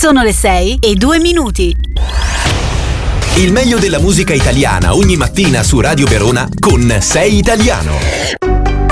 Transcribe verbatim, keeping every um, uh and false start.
Sono le sei e due minuti. Il meglio della musica italiana ogni mattina su Radio Verona con Sei Italiano.